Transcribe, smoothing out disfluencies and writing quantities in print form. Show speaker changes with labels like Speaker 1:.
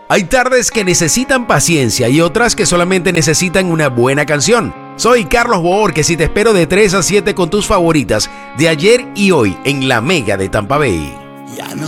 Speaker 1: Hay tardes que necesitan paciencia y otras que solamente necesitan una buena canción. Soy Carlos Bohórquez y te espero de 3 a 7 con tus favoritas de ayer y hoy en La Mega de Tampa Bay.
Speaker 2: Ya no